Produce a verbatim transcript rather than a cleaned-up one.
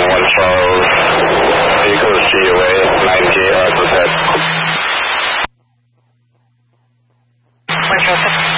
one Charles, Eagles G away, ninety-eight, uh, protect. one Charles.